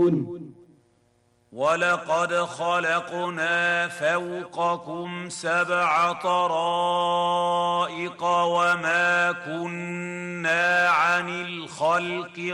ولقد خلقنا فوقكم 7 طرائق وما كنا عن الخلق